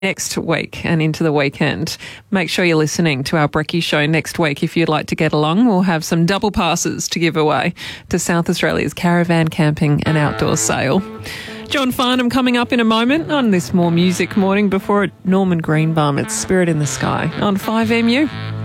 next week and into the weekend. Make sure you're listening to our Brekkie Show next week if you'd like to get along. We'll have some double passes to give away to South Australia's caravan camping and outdoor sale. John Farnham coming up in a moment on this More Music morning. Before it, Norman Greenbaum, it's Spirit in the Sky on 5MU.